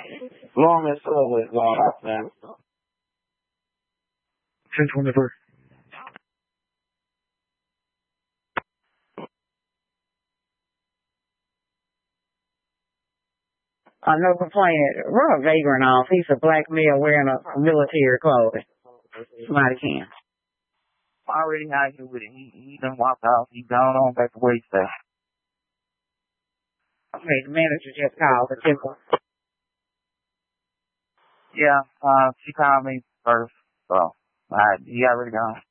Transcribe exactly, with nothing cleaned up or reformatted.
Long as always, long, man. ten twenty-three. Uh, no complaint. Run a vagrant off. He's a black male wearing a military clothing. Somebody can. I already had you with it. He, he done walked off. He gone on back to where he stayed. Okay, the manager just called the temple. Yeah, uh, she called me first, so, alright, he already gone.